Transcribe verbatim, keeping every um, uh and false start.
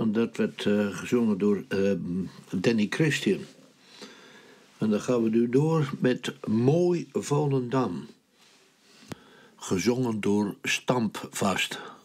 En dat werd uh, gezongen door uh, Danny Christian. En dan gaan we nu door met Mooi Volendam. Gezongen door Stampvast.